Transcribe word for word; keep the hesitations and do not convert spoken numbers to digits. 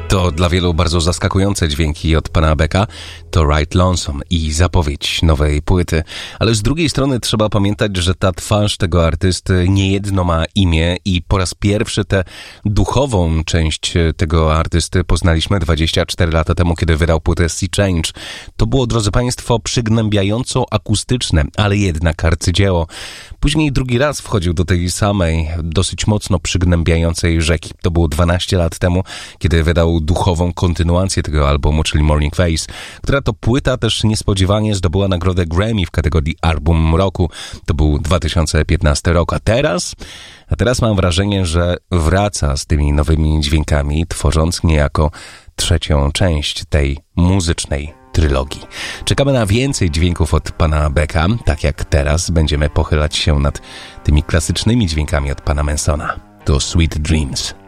To dla wielu bardzo zaskakujące dźwięki od pana Becka, to Ride Lonesome i zapowiedź nowej płyty. Ale z drugiej strony trzeba pamiętać, że ta twarz tego artysty niejedno ma imię i po raz pierwszy tę duchową część tego artysty poznaliśmy dwadzieścia cztery lata temu, kiedy wydał płytę Sea Change. To było, drodzy państwo, przygnębiająco akustyczne, ale jednak arcydzieło. Później drugi raz wchodził do tej samej, dosyć mocno przygnębiającej rzeki. To było dwanaście lat temu, kiedy wydał duchową kontynuację tego albumu, czyli Morning Face, która to płyta też niespodziewanie zdobyła nagrodę Grammy w kategorii Album Roku. To był dwa tysiące piętnasty rok, a teraz, a teraz mam wrażenie, że wraca z tymi nowymi dźwiękami, tworząc niejako trzecią część tej muzycznej trylogii. Czekamy na więcej dźwięków od pana Becka, tak jak teraz będziemy pochylać się nad tymi klasycznymi dźwiękami od pana Mansona. To Sweet Dreams.